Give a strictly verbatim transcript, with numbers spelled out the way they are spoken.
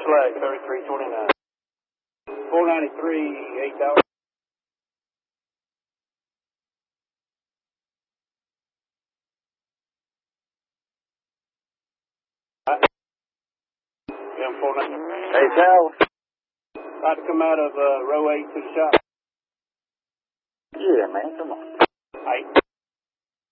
flag, thirty-three twenty-nine. four ninety-three, eight thousand. M four ninety-three. Hey, Cal. About to come out of uh, row eight to the shop. Yeah, man, come on. Eight.